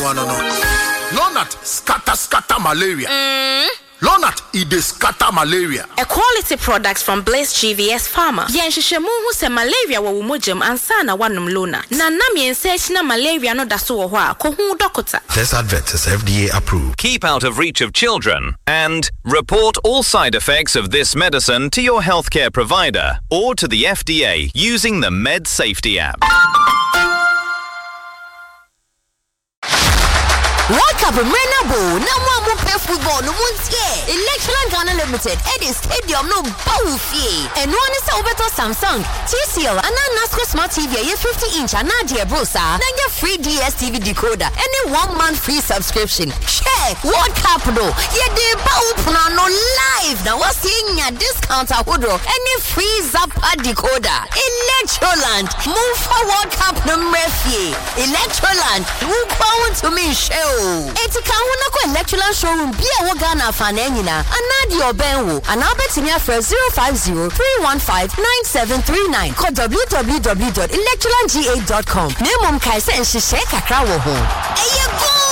Lonat scatter malaria. Lonat ide scatter malaria. A quality products from Blaze GVS Pharma. Yenshishemu hu se malaria wa umojam ansana wanum Lonat. Na nam yensechi na malaria no daso wo ho ko hu dokota. This advert is FDA approved. Keep out of reach of children and report all side effects of this medicine to your healthcare provider or to the FDA using the Med Safety app. World Cup Renabo, no one play football, no one's here. Electron Ghana Limited, Eddie Stadium, no Bowfie. And one is over to Samsung, TCL, and Nasco Smart TV, a 50-inch, and Nadia Brosa. Then get free DSTV decoder, and a 1 month free subscription. Share World Cup, no. Yeah, the Bowpuna no live. Now, what's seeing a discount at Woodrow, and a free Zappa decoder. Electroland, move for World Cup no Murphy. Electroland, move forward to me, show. Etika wona ko Electroland showroom bia wo Ghana fananyina anadi obenwo anabetimi afre 050-315-9739 call www.electrolandga.com. Nemom kai se nhihye kakra wo ho. Eye go